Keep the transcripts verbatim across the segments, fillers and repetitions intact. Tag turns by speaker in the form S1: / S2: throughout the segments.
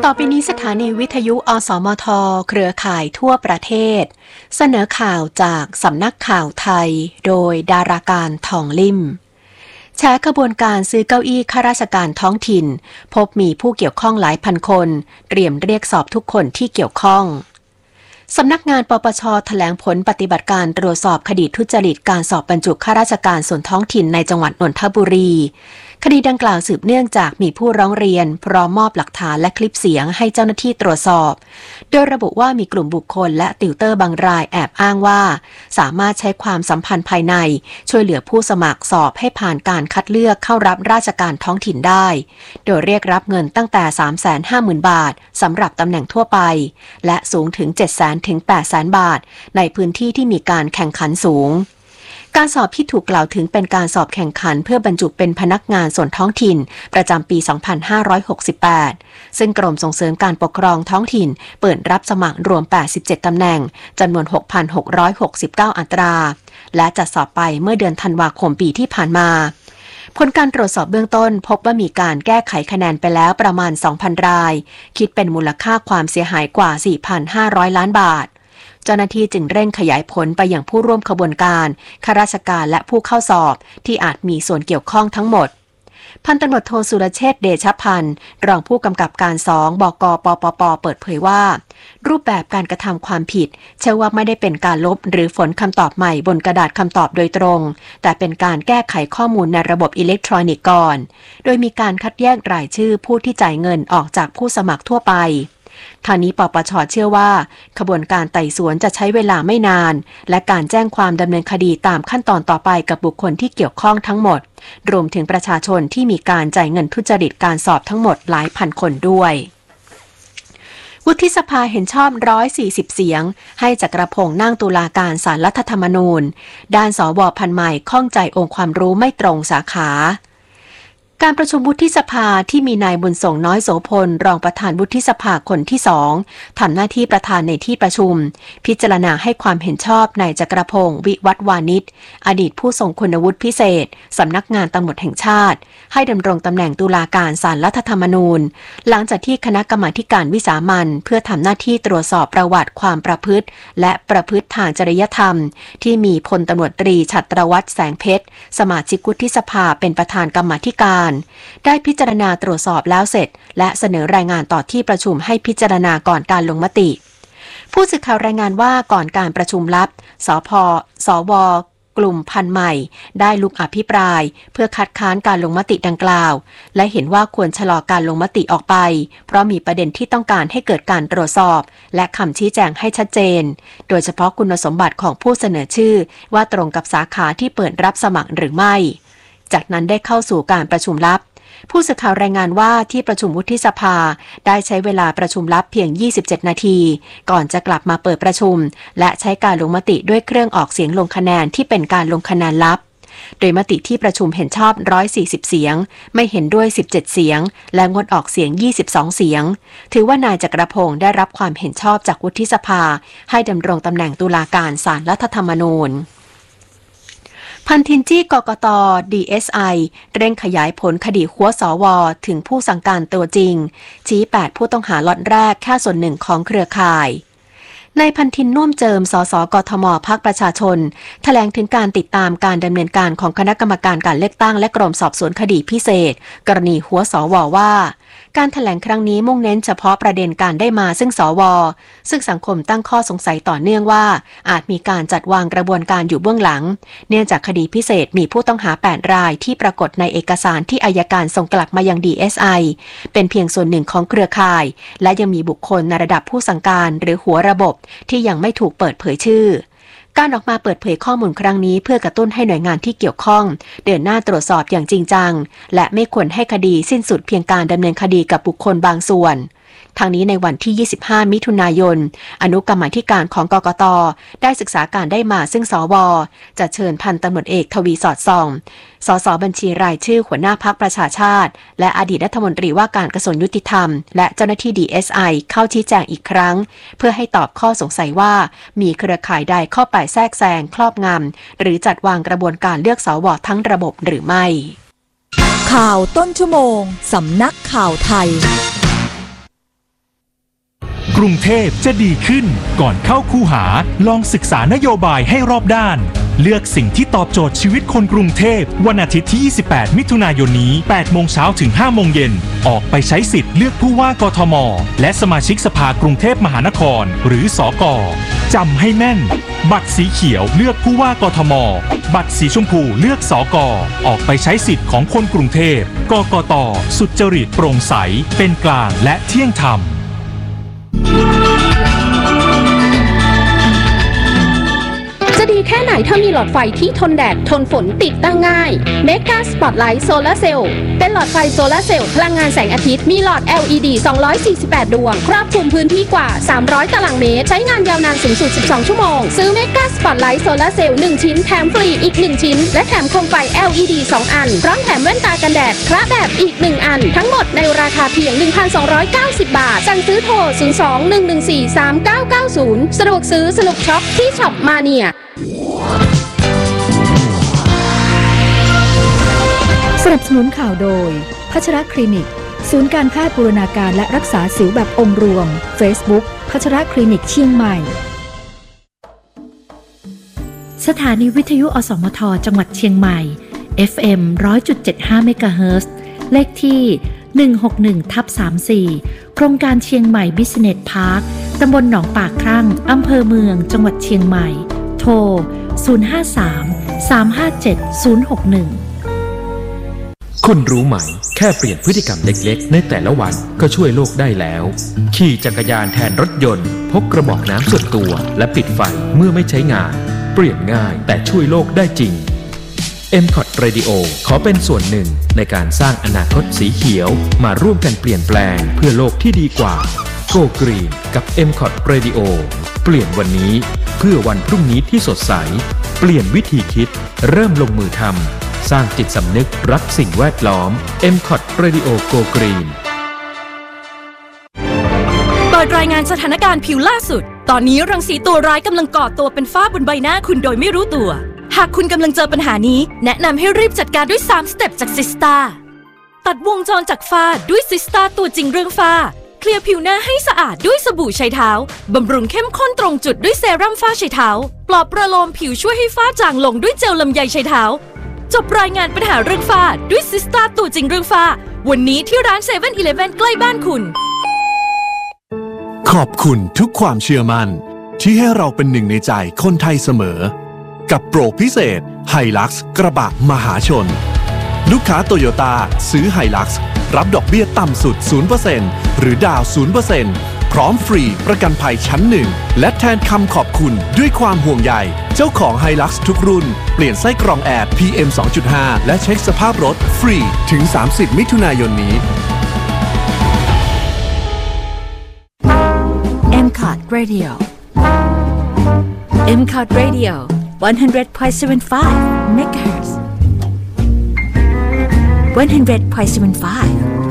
S1: ต่อไปนี้สถานีวิทยุอสมทเครือข่ายทั่วประเทศเสนอข่าวจากสำนักข่าวไทยโดยดาราการทองลิ่มแฉกระบวนการซื้อเก้าอี้ข้าราชการท้องถิ่นพบมีผู้เกี่ยวข้องหลายพันคนเตรียมเรียกสอบทุกคนที่เกี่ยวข้องสำนักงานปปช.แถลงผลปฏิบัติการตรวจสอบคดีทุจริตการสอบบรรจุข้าราชการส่วนท้องถิ่นในจังหวัดนนทบุรีคดีดังกล่าวสืบเนื่องจากมีผู้ร้องเรียนพร้อมมอบหลักฐานและคลิปเสียงให้เจ้าหน้าที่ตรวจสอบโดยระบุว่ามีกลุ่มบุคคลและติวเตอร์บางรายแอบอ้างว่าสามารถใช้ความสัมพันธ์ภายในช่วยเหลือผู้สมัครสอบให้ผ่านการคัดเลือกเข้ารับราชการท้องถิ่นได้โดยเรียกรับเงินตั้งแต่ สามแสนห้าหมื่น บาทสำหรับตำแหน่งทั่วไปและสูงถึง เจ็ดแสน ถึง แปดแสน บาทในพื้นที่ที่มีการแข่งขันสูงการสอบที่ถูกกล่าวถึงเป็นการสอบแข่งขันเพื่อบรรจุเป็นพนักงานส่วนท้องถิ่นประจำปี สองพันห้าร้อยหกสิบแปด ซึ่งกรมส่งเสริมการปกครองท้องถิ่นเปิดรับสมัครรวม แปดสิบเจ็ด ตำแหน่งจำนวน หกพันหกร้อยหกสิบเก้า อัตราและจัดสอบไปเมื่อเดือนธันวาคมปีที่ผ่านมาผลการตรวจสอบเบื้องต้นพบว่ามีการแก้ไขคะแนนไปแล้วประมาณ สองพัน รายคิดเป็นมูลค่าความเสียหายกว่า สี่พันห้าร้อย ล้านบาทเจ้าหน้าที่จึงเร่งขยายผลไปยังผู้ร่วมขบวนการข้าราชการและผู้เข้าสอบที่อาจมีส่วนเกี่ยวข้องทั้งหมดพันตำรวจโทสุรเชษฐ์เดชพันธ์รองผู้กำกับการสองบก.ปปป.เปิดเผยว่ารูปแบบการกระทำความผิดเชื่อว่าไม่ได้เป็นการลบหรือฝนคำตอบใหม่บนกระดาษคำตอบโดยตรงแต่เป็นการแก้ไขข้อมูลในระบบอิเล็กทรอนิกส์ก่อนโดยมีการคัดแยกรายชื่อผู้ที่จ่ายเงินออกจากผู้สมัครทั่วไปทางนี้ปปช.เชื่อว่าขบวนการไต่สวนจะใช้เวลาไม่นานและการแจ้งความดำเนินคดีตามขั้นตอนต่อไปกับบุคคลที่เกี่ยวข้องทั้งหมดรวมถึงประชาชนที่มีการจ่ายเงินทุจริตการสอบทั้งหมดหลายพันคนด้วยวุฒิสภาเห็นชอบหนึ่งร้อยสี่สิบเสียงให้จักรพงษ์นั่งตุลาการศาลรัฐธรรมนูญด้านสว.พันใหม่ข้องใจองค์ความรู้ไม่ตรงสาขาการประชุมวุฒิสภาที่มีนายบุญส่งน้อยโสพลรองประธานวุฒิสภาคนที่สองทำหน้าที่ประธานในที่ประชุมพิจารณาให้ความเห็นชอบนายจักรพงษ์วิวัฒน์วานิชอดีตผู้ทรงคุณวุฒิพิเศษสำนักงานตำรวจแห่งชาติให้ดำรงตำแหน่งตุลาการศาลรัฐธรรมนูญหลังจากที่คณะกรรมาธิการวิสามัญเพื่อทำหน้าที่ตรวจสอบประวัติความประพฤติและประพฤติทางจริยธรรมที่มีพลตำรวจตรีฉัตรวัฒน์แสงเพชรสมาชิกวุฒิสภาเป็นประธานกรรมาธิการได้พิจารณาตรวจสอบแล้วเสร็จและเสนอรายงานต่อที่ประชุมให้พิจารณาก่อนการลงมติผู้สื่อข่าวรายงานว่าก่อนการประชุมลับสพสวกลุ่มพันใหม่ได้ลุกอภิปรายเพื่อคัดค้านการลงมติดังกล่าวและเห็นว่าควรชะลอการลงมติออกไปเพราะมีประเด็นที่ต้องการให้เกิดการตรวจสอบและคำชี้แจงให้ชัดเจนโดยเฉพาะคุณสมบัติของผู้เสนอชื่อว่าตรงกับสาขาที่เปิดรับสมัครหรือไม่จากนั้นได้เข้าสู่การประชุมลับผู้สื่อข่าวรายงานว่าที่ประชุมวุฒิสภาได้ใช้เวลาประชุมลับเพียงยี่สิบเจ็ดนาทีก่อนจะกลับมาเปิดประชุมและใช้การลงมติด้วยเครื่องออกเสียงลงคะแนนที่เป็นการลงคะแนนลับโดยมติที่ประชุมเห็นชอบหนึ่งร้อยสี่สิบเสียงไม่เห็นด้วยสิบเจ็ดเสียงและงดออกเสียงยี่สิบสองเสียงถือว่านายจักรพงษ์ได้รับความเห็นชอบจากวุฒิสภาให้ดำรงตำแหน่งตุลาการศาลรัฐธรรมนูญพันทินจี้กกต ดี เอส ไอ เร่งขยายผลคดีหัวสวถึงผู้สั่งการตัวจริงชี้แปดผู้ต้องหาล็อตแรกแค่ส่วนหนึ่งของเครือข่ายนายพันทินน่วมเจิมสสกทมพรรคประชาชนแถลงถึงการติดตามการดำเนินการของคณะกรรมการการเลือกตั้งและกรมสอบสวนคดีพิเศษกรณีหัวสวว่าการแถลงครั้งนี้มุ่งเน้นเฉพาะประเด็นการได้มาซึ่งสวซึ่งสังคมตั้งข้อสงสัยต่อเนื่องว่าอาจมีการจัดวางกระบวนการอยู่เบื้องหลังเนื่องจากคดีพิเศษมีผู้ต้องหาแปดรายที่ปรากฏในเอกสารที่อัยการส่งกลับมายัง ดี เอส ไอ เป็นเพียงส่วนหนึ่งของเครือข่ายและยังมีบุคคลในระดับผู้สั่งการหรือหัวระบบที่ยังไม่ถูกเปิดเผยชื่อการออกมาเปิดเผยข้อมูลครั้งนี้เพื่อกระตุ้นให้หน่วยงานที่เกี่ยวข้องเดินหน้าตรวจสอบอย่างจริงจังและไม่ควรให้คดีสิ้นสุดเพียงการดำเนินคดีกับบุคคลบางส่วนทางนี้ในวันที่ยี่สิบห้ามิถุนายนอนุกรรมาธิการของกกต.ได้ศึกษาการได้มาซึ่งสวจะเชิญพันตำรวจเอกทวีสอดส่องสสบัญชีรายชื่อหัวหน้าพรรคประชาชาติและอดีตรัฐมนตรีว่าการกระทรวงยุติธรรมและเจ้าหน้าที่ ดี เอส ไอ เข้าชี้แจงอีกครั้งเพื่อให้ตอบข้อสงสัยว่ามีเครือข่ายใดเข้าไปแทรกแซงครอบงำหรือจัดวางกระบวนการเลือกสวทั้งระบบหรือไม่
S2: ข่าวต้นชั่วโมงสำนักข่าวไทยกรุงเทพจะดีขึ้นก่อนเข้าคูหาลองศึกษานโยบายให้รอบด้านเลือกสิ่งที่ตอบโจทย์ชีวิตคนกรุงเทพวันอาทิตย์ที่ยี่สิบแปดมิถุนายนนี้แปดโมงเช้าถึงห้าโมงเย็นออกไปใช้สิทธิ์เลือกผู้ว่ากทมและสมาชิกสภากรุงเทพมหานครหรือสก.จำให้แม่นบัตรสีเขียวเลือกผู้ว่ากทมบัตรสีชมพูเลือกสก.ออกไปใช้สิทธิ์ของคนกรุงเทพกกต.สุจริตโปร่งใสเป็นกลางและเที่ยงธรรม
S3: จะดีแค่ไหนถ้ามีหลอดไฟที่ทนแดดทนฝนติดตั้งง่าย Mega Spotlight Solar Cell เป็นหลอดไฟโซลาร์เซลล์พลังงานแสงอาทิตย์มีหลอด แอล อี ดี สองร้อยสี่สิบแปดดวงครอบคลุมพื้นที่กว่าสามร้อยตารางเมตรใช้งานยาวนานสูงสุดสิบสองชั่วโมงซื้อ Mega Spotlight Solar Cell หนึ่งชิ้นแถมฟรีอีกหนึ่งชิ้นและแถมโคมไฟ แอล อี ดี สองอันพร้อมแถมแว่นตากันแดดพระแบบอีกหนึ่งอันทั้งหมดในราคาเพียง หนึ่งพันสองร้อยเก้าสิบ บาทสั่งซื้อโทรศูนย์ สอง หนึ่ง หนึ่ง สี่ สาม เก้า เก้า ศูนย์สะดวกซื้อสนุกช็อปที่ช็อปมาเนีย
S4: สนับสนุนข่าวโดยพัชรคลินิกศูนย์การแพทย์บูรณาการและรักษาสิวแบบองค์รวม Facebook พัชรคลินิกเชียงใหม่สถานีวิทยุอสมทจังหวัดเชียงใหม่ เอฟ เอ็ม หนึ่งร้อยจุดเจ็ดห้า เมกะเฮิรตซ์เลขที่ หนึ่งหกหนึ่งทับสามสี่ โครงการเชียงใหม่บิสเนสพาร์คตำบลหนองปากครั่งอำเภอเมืองจังหวัดเชียงใหม่โทรศูนย์ ห้า สาม สาม ห้า เจ็ด ศูนย์ หก หนึ่ง
S5: คุณรู้ไหมแค่เปลี่ยนพฤติกรรมเล็กๆในแต่ละวันก็ช่วยโลกได้แล้วขี่จักรยานแทนรถยนต์พกกระบอกน้ำส่วนตัวและปิดไฟเมื่อไม่ใช้งานเปลี่ยนง่ายแต่ช่วยโลกได้จริง เอ็ม คอท Radio ขอเป็นส่วนหนึ่งในการสร้างอนาคตสีเขียวมาร่วมกันเปลี่ยนแปลงเพื่อโลกที่ดีกว่า Go Green กับ เอ็ม คอท Radio เปลี่ยนวันนี้เพื่อวันพรุ่งนี้ที่สดใสเปลี่ยนวิธีคิดเริ่มลงมือทำสร้างจิตสำนึกรักสิ่งแวดล้อม เอ็ม คอท Radio Go Green
S6: เปิดรายงานสถานการณ์ผิวล่าสุดตอนนี้รังสีตัวร้ายกำลังก่อตัวเป็นฝ้าบนใบหน้าคุณโดยไม่รู้ตัวหากคุณกำลังเจอปัญหานี้แนะนำให้รีบจัดการด้วยสามสเต็ปจากซิสตาตัดวงจรจากฝ้าด้วยซิสตาตัวจริงเรื่องฝ้าเคลียร์ผิวหน้าให้สะอาดด้วยสบู่ไชเท้าบำรุงเข้มข้นตรงจุดด้วยเซรั่มฝ้าไชเท้าปลอบประโลมผิวช่วยให้ฝ้าจางลงด้วยเจลลำไยไชเท้าจบรายงานปัญหาเรื่องฝ้าด้วยซิสตาตัวจริงเรื่องฝ้าวันนี้ที่ร้านเซเว่นอีเลฟเว่นใกล้บ้านคุณ
S7: ขอบคุณทุกความเชื่อมั่นที่ให้เราเป็นหนึ่งในใจคนไทยเสมอกับโปรพิเศษ Hilux กระบะมหาชนลูกค้าโตโยต้าซื้อ Hilux รับดอกเบี้ยต่ำสุด ศูนย์เปอร์เซ็นต์ หรือดาว ศูนย์เปอร์เซ็นต์ พร้อมฟรีประกันภัยชั้นหนึ่งและแทนคำขอบคุณด้วยความห่วงใยเจ้าของ Hilux ทุกรุ่นเปลี่ยนไส้กรองแอร์ พี เอ็ม สองจุดห้า และเช็คสภาพรถฟรีถึงสามสิบมิถุนายนนี้
S4: เอ็ม คอท Radio เอ็ม คอท Radio หนึ่งร้อยจุดเจ็ดห้า เมกะเฮิรตซ์ หนึ่งร้อยจุดเจ็ดห้า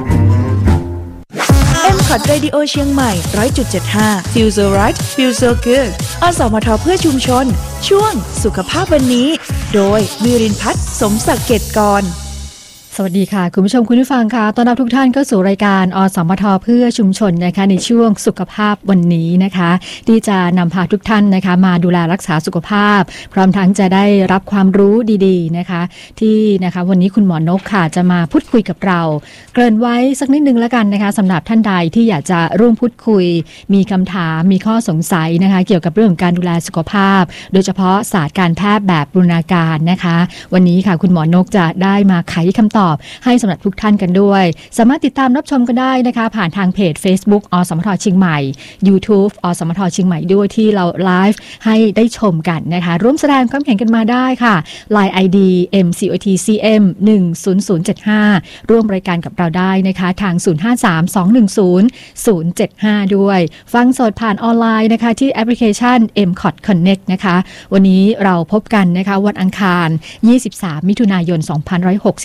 S4: เอ็ม คอท Radio เชียงใหม่ หนึ่งร้อยจุดเจ็ดห้า Feel so right Feel so good อสมทเพื่อชุมชนช่วงสุขภาพวันนี้โดยวิรินทร์พัฒน์สมศักดิ์เกตกรสวัสดีค่ะคุณผู้ชมคุณผู้ฟังค่ะต้อนรับทุกท่านเข้าสู่รายการอสมทเพื่อชุมชนนะคะในช่วงสุขภาพวันนี้นะคะที่จะนำพาทุกท่านนะคะมาดูแลรักษาสุขภาพพร้อมทั้งจะได้รับความรู้ดีๆนะคะที่นะคะวันนี้คุณหมอนกค่ะจะมาพูดคุยกับเราเกริ่นไว้สักนิดนึงแล้วกันนะคะสำหรับท่านใดที่อยากจะร่วมพูดคุยมีคำถามมีข้อสงสัยนะคะเกี่ยวกับเรื่องของการดูแลสุขภาพโดยเฉพาะศาสตร์การแพทย์แบบบูรณาการนะคะวันนี้ค่ะคุณหมอนกจะได้มาไขคำตอบให้สำหรับทุกท่านกันด้วยสามารถติดตามรับชมกันได้นะคะผ่านทางเพจ Facebook อสมทเชียงใหม่ YouTube อสมทเชียงใหม่ด้วยที่เราไลฟ์ให้ได้ชมกันนะคะร่วมแสดงความเห็นกันมาได้ค่ะ ไลน์ ไอ ดี เอ็ม ซี โอ ที ซี เอ็ม หนึ่ง ศูนย์ ศูนย์ เจ็ด ห้า ร่วมรายการกับเราได้นะคะทาง ศูนย์ ห้า สาม สอง หนึ่ง ศูนย์ ศูนย์ เจ็ด ห้า ด้วยฟังสดผ่านออนไลน์นะคะที่แอปพลิเคชัน เอ็ม คอท Connect นะคะวันนี้เราพบกันนะคะวันอังคารยี่สิบสามมิถุนายนสองพันห้าร้อยหกสิบเก้า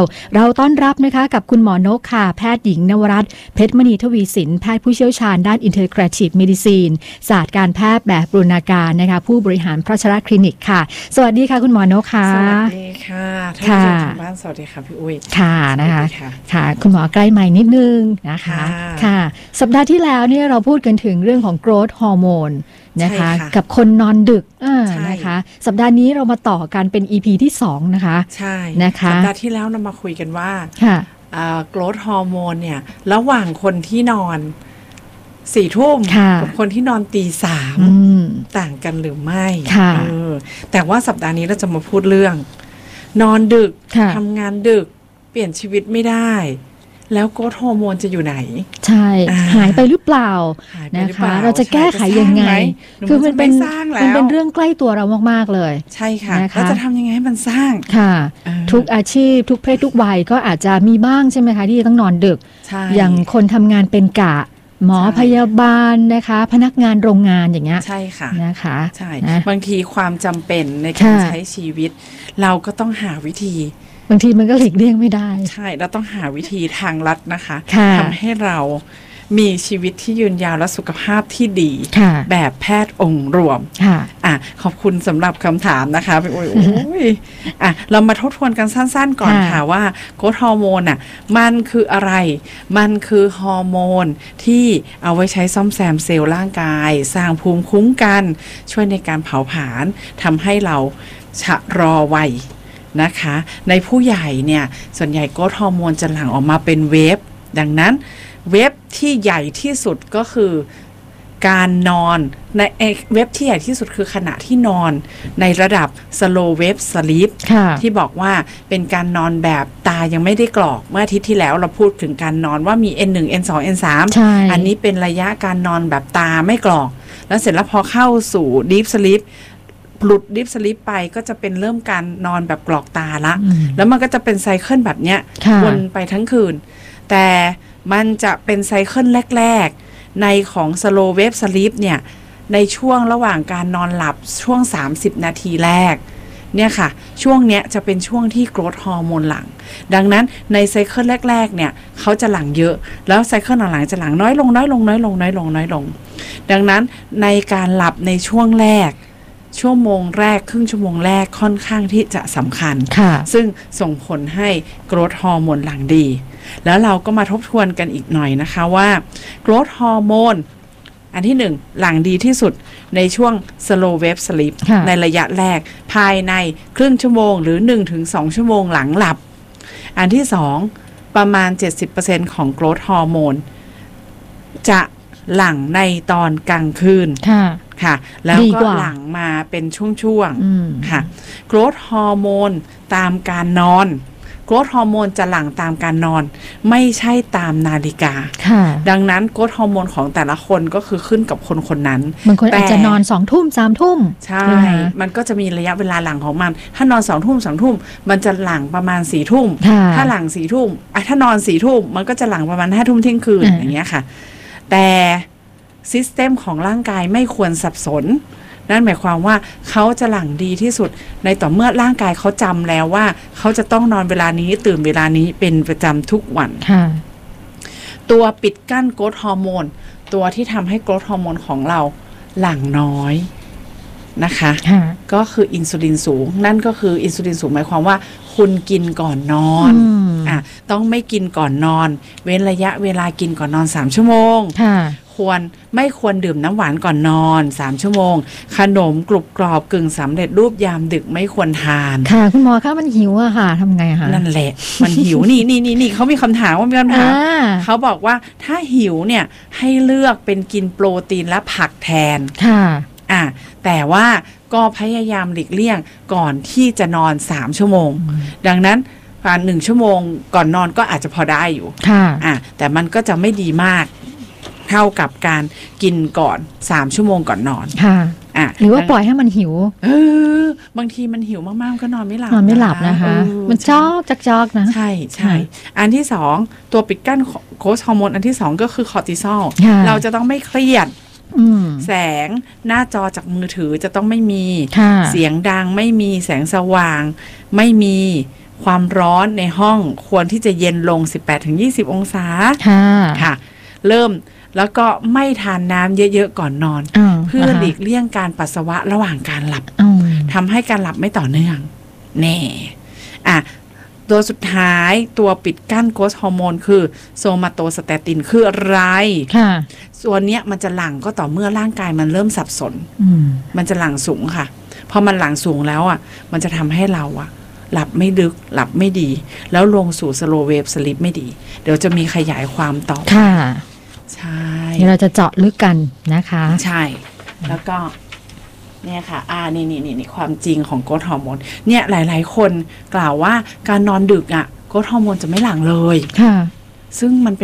S8: เราต้อนรับนะคะกับคุณหมอนกค่ะแพทย์หญิงนวรัตน์เพชรมณีทวีสินแพทย์ผู้เชี่ยวชาญด้าน Integrative Medicine ศาสตร์การแพทย์แบบบูรณาการนะคะผู้บริหารพระชรคลินิกค่ะสวัสดีค่ะคุณหมอนกค่ะ
S9: สวัสดีค่ะท่านผู้ชมทางบ้านสวัสดีค่ะพี่อุ้ย
S8: ค่ะนะคะค่ะคุณหมอใกล้ใหม่นิดนึงนะคะค่ะสัปดาห์ที่แล้วเนี่ยเราพูดกันถึงเรื่องของ growth hormoneนะคะกับคนนอนดึกนะคะสัปดาห์นี้เรามาต่อกันเป็น อี พี ที่สองนะคะ
S9: ใช่
S8: นะคะ
S9: สัปดาห์ที่แล้วเรามาคุยกันว่าโกรทฮอร์โมนเนี่ยระหว่างคนที่นอนสี่ทุ่มกับคนที่นอนตีสามต่างกันหรือไม่แต่ว่าสัปดาห์นี้เราจะมาพูดเรื่องนอนดึกทำงานดึกเปลี่ยนชีวิตไม่ได้แล้วโกรทฮอร์โมนจะอยู่ไหน
S8: ใช่หายไปหรือเปล่านะคะเราจะแก้ไขยังไงคือมันเป็นมันเป็นเรื่องใกล้ตัวเรามากๆเลย
S9: ใช่ค่ะเราจะทำยังไงให้มันสร้าง
S8: ค่ะทุกอาชีพทุกเพศทุกวัยก็อาจจะมีบ้างใช่ไหมคะที่ต้องนอนดึกอย่างคนทำงานเป็นกะหมอพยาบาลนะคะพนักงานโรงงานอย่างเงี้ย
S9: ใช่ค่ะ
S8: นะคะ
S9: ใช่บางทีความจำเป็นในการใช้ชีวิตเราก็ต้องหาวิธี
S8: บางทีมันก็หลีกเลี่ยงไม่ได้
S9: ใช่เราต้องหาวิธีทางลัดนะคะทำให้เรามีชีวิตที่ยืนยาวและสุขภาพที่ดีแบบแพทย์องค์รวมอ่ะขอบคุณสำหรับคำถามนะคะโอ้ยโอ้ยอ่ะเรามาทบทวนกันสั้นๆก่อนค่ะว่าโกรทฮอร์โมนอ่ะมันคืออะไรมันคือฮอร์โมนที่เอาไว้ใช้ซ่อมแซมเซลล์ร่างกายสร้างภูมิคุ้มกันช่วยในการเผาผลาญทำให้เราชะลอวัยนะคะในผู้ใหญ่เนี่ยส่วนใหญ่โกรทฮอร์โมนจะหลั่งออกมาเป็นเวฟดังนั้นเวฟที่ใหญ่ที่สุดก็คือการนอนในเวฟที่ใหญ่ที่สุดคือขณะที่นอนในระดับ slow wave sleep ที่บอกว่าเป็นการนอนแบบตายังไม่ได้กรอกเมื่ออาทิตย์ที่แล้วเราพูดถึงการนอนว่ามี เอ็น หนึ่ง เอ็น สอง เอ็น สาม อันนี้เป็นระยะการนอนแบบตาไม่กรอกแล้วเสร็จแล้วพอเข้าสู่ deep sleepหลุดดิฟสลิปไปก็จะเป็นเริ่มการนอนแบบกรอกตาละแล้วมันก็จะเป็นไซเคิลแบบเนี้ยวนไปทั้งคืนแต่มันจะเป็นไซเคิลแรกๆในของ slow wave sleep เนี่ยในช่วงระหว่างการนอนหลับช่วงสามสิบนาทีแรกเนี่ยค่ะช่วงเนี้ยจะเป็นช่วงที่โกรทฮอร์โมนหลั่งดังนั้นในไซเคิลแรกๆเนี่ยเขาจะหลั่งเยอะแล้วไซเคิลหลังๆจะหลั่งน้อยลงน้อยลงน้อยลงน้อยลงน้อยลงดังนั้นในการหลับในช่วงแรกชั่วโมงแรกครึ่งชั่วโมงแรกค่อนข้างที่จะสำคัญซึ่งส่งผลให้โกรทฮอร์โมนหลั่งดีแล้วเราก็มาทบทวนกันอีกหน่อยนะคะว่าโกรทฮอร์โมนอันที่หนึ่งหลั่งดีที่สุดในช่วง slow wave sleep ในระยะแรกภายในครึ่งชั่วโมงหรือ หนึ่งถึงสอง ชั่วโมงหลังหลับอันที่สองประมาณ เจ็ดสิบเปอร์เซ็นต์ ของโกรทฮอร์โมนจะหลั่งในตอนกลางคืนค่ะแล้วก็หลั่งมาเป็นช่วงๆค่ะโกรทฮอร์โมนตามการนอนโกรทฮอร์โมนจะหลั่งตามการนอนไม่ใช่ตามนาฬิกาดังนั้นโกรทฮอร์โมนของแต่ละคนก็คือขึ้นกับคนคนนั้น
S8: บางคนอาจจะนอนสองทุ่มสามทุ่ม
S9: ใช่มันก็จะมีระยะเวลาหลั่งของมันถ้านอนสองทุ่มสองทุ่มมันจะหลั่งประมาณสี่ทุ่มถ้าหลั่งสี่ทุ่มถ้านอนสี่ทุ่มมันก็จะหลั่งประมาณห้าทุ่มเที่ยงคืนอย่างเงี้ยค่ะแต่ซิสเต็มของร่างกายไม่ควรสับสนนั่นหมายความว่าเขาจะหลั่งดีที่สุดในต่อเมื่อร่างกายเขาจำแล้วว่าเขาจะต้องนอนเวลานี้ตื่นเวลานี้เป็นประจำทุกวันตัวปิดกั้นโกรทฮอร์โมนตัวที่ทำให้โกรทฮอร์โมนของเราหลั่งน้อยนะคะก็คืออินซูลินสูงนั่นก็คืออินซูลินสูงหมายความว่าคุณกินก่อนนอนอ่ะต้องไม่กินก่อนนอนเว้นระยะเวลากินก่อนนอนสามชั่วโมงควรไม่ควรดื่มน้ำหวานก่อนนอนสามชั่วโมงขนมกรุบกรอบกึ่งสำเร็จรูปยามดึกไม่ควรทาน
S8: ค่ะคุณหมอคะมันหิวอะค่ะทำไงคะ
S9: นั่นแหละมันหิวนี่นี่นี่นี่เขามีคำถามว่ามีคำถามเขาบอกว่าถ้าหิวเนี่ยให้เลือกเป็นกินโปรตีนและผักแทน
S8: ค่ะ
S9: อ่ะแต่ว่าก็พยายามหลีกเลี่ยงก่อนที่จะนอนสามชั่วโมงดังนั้นผ่านหนึ่งชั่วโมงก่อนนอนก็อาจจะพอได้อยู่
S8: ค่ะ
S9: อ่ะแต่มันก็จะไม่ดีมากเท่ากับการกินก่อนสามชั่วโมงก่อนนอน
S8: ค่ะอ่ะหรือว่าปล่อยให้มันหิว
S9: เออบางทีมันหิวมากๆก็นอนไม่หลับ
S8: นอนไม่หลับนะคะมันจอกจักจอกนะ
S9: ใช่ใช่อันที่สองตัวปิดกั้นโกรทฮอร์โมนอันที่สองก็คือคอร์ติซอลเราจะต้องไม่เครียดแสงหน้าจอจากมือถือจะต้องไม่มีเสียงดังไม่มีแสงสว่างไม่มีความร้อนในห้องควรที่จะเย็นลง สิบแปดถึงยี่สิบ องศาค่ะเริ่มแล้วก็ไม่ทานน้ำเยอะๆก่อนนอนเพื่อหลีกเลี่ยงการปัสสาวะระหว่างการหลับทำให้การหลับไม่ต่อเนื่องแน่อ่ะตัวสุดท้ายตัวปิดกั้นโกรทฮอร์โมนคือโซมาโตสเตตินคืออะไรส่วนเนี้ยมันจะหลั่งก็ต่อเมื่อร่างกายมันเริ่มสับสนมันจะหลั่งสูงค่ะพอมันหลั่งสูงแล้วอ่ะมันจะทำให้เราอ่ะหลับไม่ลึกหลับไม่ดีแล้วลงสู่สโลว์เวฟสลิปไม่ดีเดี๋ยวจะมีขยายความต่อ
S8: ค่ะ
S9: ใช่
S8: เราจะเจาะลึกกันนะคะ
S9: ใช่แล้วก็เนี่ยค่ะอ่านี่นี่นี่ความจริงของโกรทฮอร์โมนเนี่ยหลายๆคนกล่าวว่าการนอนดึกอ่ะโกรทฮอร์โมนจะไม่หลั่งเลย
S8: ค่ะ
S9: ซึ่งมันเป็น